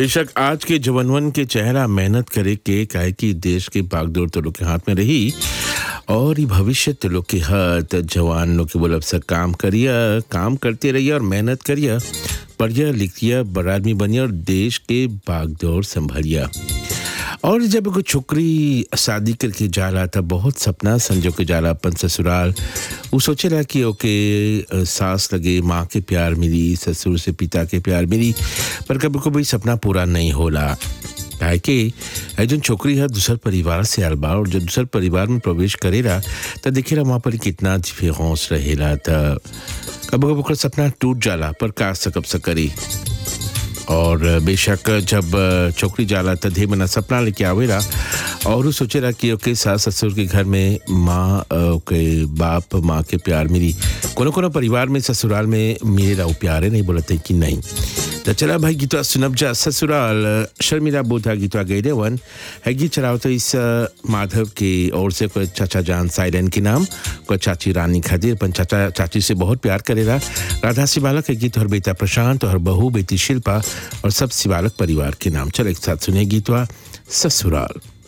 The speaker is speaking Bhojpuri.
बेशक आज के जवानवन के चेहरा मेहनत करे के काहे कि देश के बागडोर तो लोग के हाथ में रही और ये भविष्य तो लोग के हाथ जवान लोग के बोल अब सब काम करते रहिए और मेहनत करिए पढ़िए लिखिए बड़ा आदमी बनिए और देश के बागडोर संभालिए। और जब कोई छोकरी शादी करके जा रहा था बहुत सपना संजो के जा रहा अपन ससुराल वो सोचे रहा कि ओके सास लगे माँ के प्यार मिली ससुर से पिता के प्यार मिली पर कभी कभी सपना पूरा नहीं होला काहे कि जो छोकरी है दूसर परिवार से आल बा और जब दूसर परिवार में प्रवेश करेला तो देखेला वहाँ पर कितना डिफरेंस रहेला था कभी कभी सपना टूट जाला पर का सकब सकरी और बेशक जब छोकरी जाला त ढेर मना सपना लेके आवेला और वो सोचे रहा कि ओके सास ससुर के घर में माँ ओके बाप माँ के प्यार मिली कोनो परिवार में ससुराल में मेरा वो प्यार है नहीं बोलते कि नहीं तो चला भाई गीतवा सुनब जा ससुराल शर्मिला बोधा गीतवा गए देवन है गीत चलाओ तो इस माधव के और से कोई चाचा जान साइरन के नाम कोई चाची रानी खादिर अपन चाचा चाची से बहुत प्यार करेला राधा सिबालक है गीत और बेटा प्रशांत और बहू बेटी शिल्पा और सब सिबालक परिवार के नाम चल एक साथ सुने गीतवा ससुराल।